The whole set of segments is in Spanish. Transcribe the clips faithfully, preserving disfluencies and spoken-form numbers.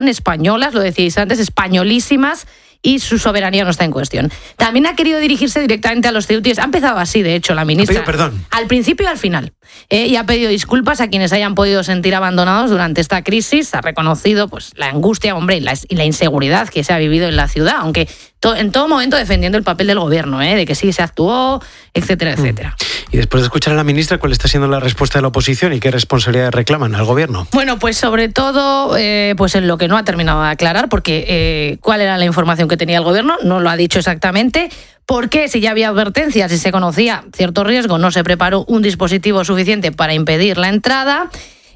españolas, lo decíais antes, españolísimas, y su soberanía no está en cuestión. También ha querido dirigirse directamente a los ceutíes. Ha empezado así, de hecho, la ministra. Ha pedido perdón. Al principio y al final. Eh, y ha pedido disculpas a quienes hayan podido sentir abandonados durante esta crisis. Ha reconocido pues la angustia, hombre, y la, y la inseguridad que se ha vivido en la ciudad, aunque to, en todo momento defendiendo el papel del gobierno, eh, de que sí se actuó, etcétera, etcétera. Y después de escuchar a la ministra, ¿cuál está siendo la respuesta de la oposición y qué responsabilidades reclaman al gobierno? Bueno, pues sobre todo eh, pues en lo que no ha terminado de aclarar, porque eh, cuál era la información que tenía el gobierno, no lo ha dicho exactamente. ¿Por qué? Si ya había advertencias y se conocía cierto riesgo, no se preparó un dispositivo suficiente para impedir la entrada.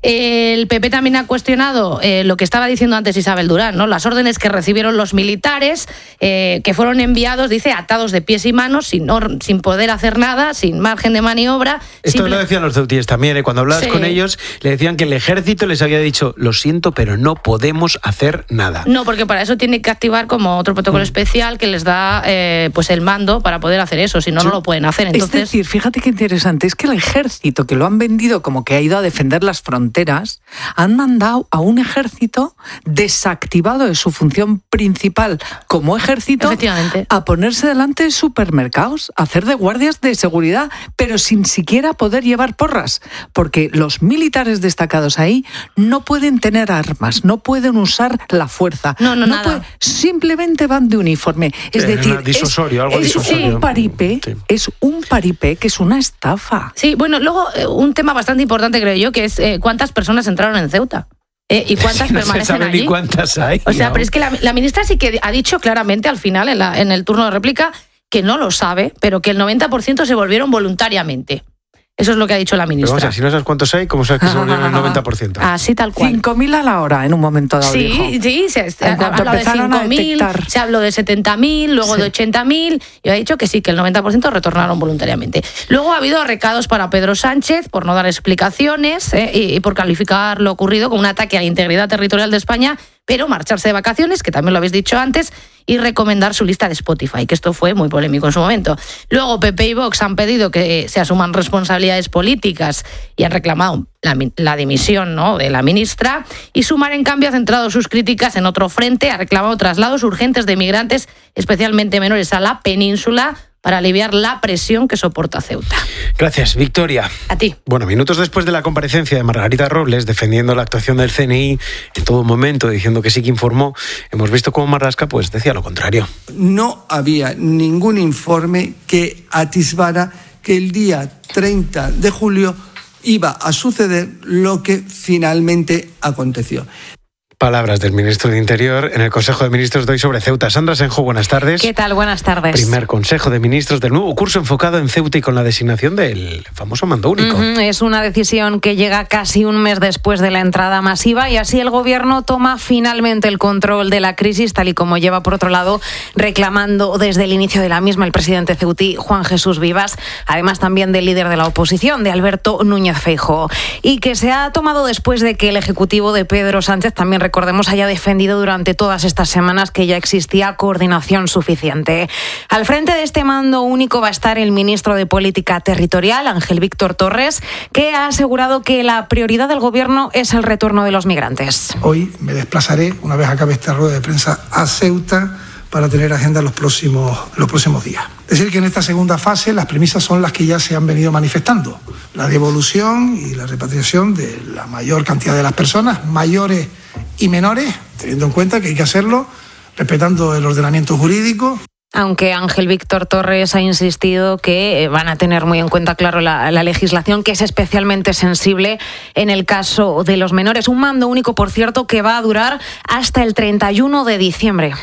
El P P también ha cuestionado eh, lo que estaba diciendo antes Isabel Durán, ¿no? Las órdenes que recibieron los militares, eh, que fueron enviados, dice, atados de pies y manos, sin, or- sin poder hacer nada, sin margen de maniobra. Esto simple... lo decían los ceutíes también, ¿eh? Cuando hablabas Sí. con ellos, le decían que el ejército les había dicho, lo siento, pero no podemos hacer nada. No, porque para eso tiene que activar como otro protocolo mm. especial que les da eh, pues el mando para poder hacer eso, si no, sí. no lo pueden hacer. Entonces... Es decir, fíjate qué interesante, es que el ejército, que lo han vendido como que ha ido a defender las fronteras, han mandado a un ejército desactivado de su función principal como ejército a ponerse delante de supermercados, a hacer de guardias de seguridad, pero sin siquiera poder llevar porras, porque los militares destacados ahí no pueden tener armas, no pueden usar la fuerza, no, no, no nada. Pueden, simplemente van de uniforme. Es sí, decir, disusorio, es, algo es disusorio. un paripé, sí. es un paripé que es una estafa. Sí, bueno, luego eh, un tema bastante importante creo yo, que es eh, cuántas personas entraron en Ceuta. Eh, ¿Y cuántas sí, no permanecen se sabe allí? Ni cuántas hay. O sea, ¿no? pero es que la, la ministra sí que ha dicho claramente al final, en, la, en el turno de réplica, que no lo sabe, pero que el noventa por ciento se volvieron voluntariamente. Eso es lo que ha dicho la ministra. Pero vamos a ver, si no sabes cuántos hay, ¿cómo sabes que se volvieron el noventa por ciento? Así tal cual. cinco mil a la hora en un momento dado. Sí, dijo. sí, se, se ha hablado de cinco mil, se habló de setenta mil, luego sí. de ochenta mil, y ha dicho que sí, que el noventa por ciento retornaron voluntariamente. Luego ha habido recados para Pedro Sánchez por no dar explicaciones eh, y, y por calificar lo ocurrido como un ataque a la integridad territorial de España, pero marcharse de vacaciones, que también lo habéis dicho antes, y recomendar su lista de Spotify, que esto fue muy polémico en su momento. Luego P P y Vox han pedido que se asuman responsabilidades políticas y han reclamado la, la dimisión, ¿no?, de la ministra, y Sumar, en cambio, ha centrado sus críticas en otro frente, ha reclamado traslados urgentes de migrantes, especialmente menores, a la península, para aliviar la presión que soporta Ceuta. Gracias, Victoria. A ti. Bueno, minutos después de la comparecencia de Margarita Robles defendiendo la actuación del C N I en todo momento, diciendo que sí que informó, hemos visto cómo Marlaska pues decía lo contrario. No había ningún informe que atisbara que el día treinta de julio iba a suceder lo que finalmente aconteció. Palabras del ministro de Interior en el Consejo de Ministros de hoy sobre Ceuta. Sandra Senjo, buenas tardes. ¿Qué tal? Buenas tardes. Primer Consejo de Ministros del nuevo curso enfocado en Ceuta y con la designación del famoso mando único. Uh-huh. Es una decisión que llega casi un mes después de la entrada masiva y así el Gobierno toma finalmente el control de la crisis, tal y como lleva, por otro lado, reclamando desde el inicio de la misma el presidente ceutí, Juan Jesús Vivas, además también del líder de la oposición, de Alberto Núñez Feijóo, y que se ha tomado después de que el Ejecutivo de Pedro Sánchez también recordemos, haya defendido durante todas estas semanas que ya existía coordinación suficiente. Al frente de este mando único va a estar el ministro de Política Territorial, Ángel Víctor Torres, que ha asegurado que la prioridad del Gobierno es el retorno de los migrantes. Hoy me desplazaré, una vez acabe esta rueda de prensa, a Ceuta para tener agenda los próximos, los próximos días. Es decir, que en esta segunda fase las premisas son las que ya se han venido manifestando. La devolución y la repatriación de la mayor cantidad de las personas, mayores y menores, teniendo en cuenta que hay que hacerlo respetando el ordenamiento jurídico. Aunque Ángel Víctor Torres ha insistido que van a tener muy en cuenta, claro, la, la legislación, que es especialmente sensible en el caso de los menores. Un mando único, por cierto, que va a durar hasta el treinta y uno de diciembre.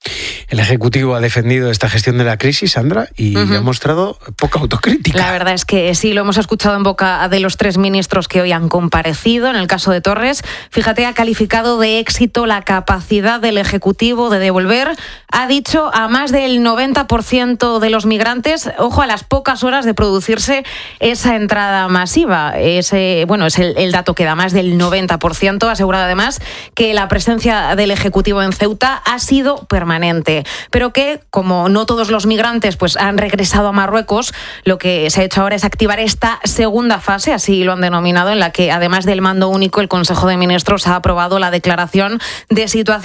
El Ejecutivo ha defendido esta gestión de la crisis, Sandra, y uh-huh. ha mostrado poca autocrítica. La verdad es que sí, lo hemos escuchado en boca de los tres ministros que hoy han comparecido. En el caso de Torres, fíjate, ha calificado de éxito la capacidad del Ejecutivo de devolver, ha dicho, a más del noventa por ciento de los migrantes, ojo, a las pocas horas de producirse esa entrada masiva. Ese, bueno, es el, el dato que da más del noventa por ciento. Ha asegurado además que la presencia del Ejecutivo en Ceuta ha sido permanente, pero que, como no todos los migrantes pues han regresado a Marruecos, lo que se ha hecho ahora es activar esta segunda fase, así lo han denominado, en la que, además del mando único, el Consejo de Ministros ha aprobado la declaración de situación